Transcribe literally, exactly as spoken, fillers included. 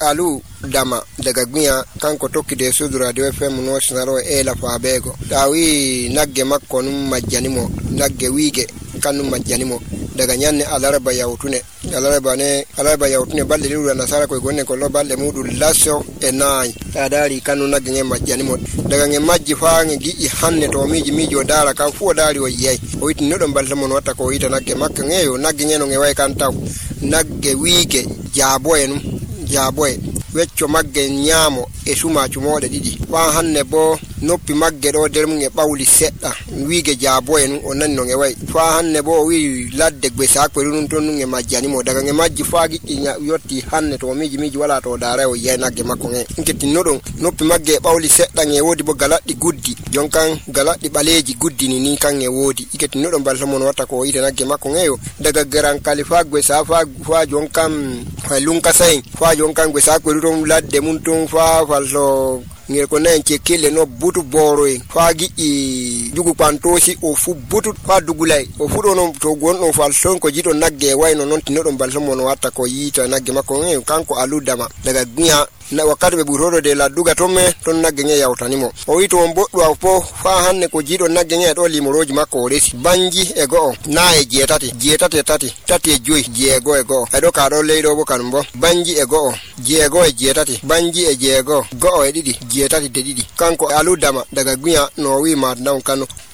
alu dama daga gwiya kanko tokkide Sud Radio F M no sinaro e la faabego tawi nagge makko num majjanimo nagge wiige kanum majjanimo daga nyanne alarba yawtune alarba ne alarba yawtune balle liru nasara ko gonne ko lo balle mudu lasso e nay adari kanu nagge nge majjanimo daga nge majji faange gi hanne to miji miji o dara kan fu dari o yey o yiti no don balle mon watta ko yita nagge makko ngeyo nagge ngeno nge way kan taw nagge wiige jaabo en jaabo wecco magge nyaamo e sumaacu moode didi wa hanne bo noppi magge do dermu nge bawli sedda wiige jaabo en o nanno nge way fa hanne bo wi ladde gbe sakwe runun ton nge majjani mo daga nge majji faagi yotti hanne to miji miji wala to daare o yey nagge makko nge ngeti nodon noppi magge bawli sedda nge wodi bo galaddi guddi jonkan galaddi baleji guddi ni ni kan nge wodi iketi nodon balta mon watta ko yite nagge makko ngeyo daga garan kalifa gbe safa fa jonkan fa lunka sai fa jonkan gbe sakwe runun ladde mun ton fa falso ngir ko nan ci kille no butu boroy faagi i jugu pantosi o fu butu fa dugulay o fu do no to gonno fal son ko jito nagge wayno non tino don balso mon watta ko yita nagge makko ngi kanko aludama daga gnya na wakati be buroro de la duga tomme ton nagge nge yawtanimo o wito on boddu afo fa hanne ko jido nagge nge do limoroji makko resi banji e go na e jetati jetati tati tati e joy jego e go edo ka do leido bo kanumbo banji e go jego e jetati banji e jego go e didi jetati de didi kanko aludama daga gwiya no wi ma daw kanu